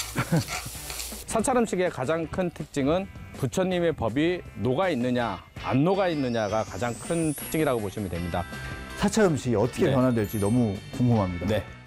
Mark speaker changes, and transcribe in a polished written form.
Speaker 1: 사찰 음식의 가장 큰 특징은 부처님의 법이 녹아있느냐 안 녹아있느냐가 가장 큰 특징이라고 보시면 됩니다.
Speaker 2: 사찰 음식이 어떻게
Speaker 1: 네.
Speaker 2: 변화될지 너무 궁금합니다.
Speaker 1: 네.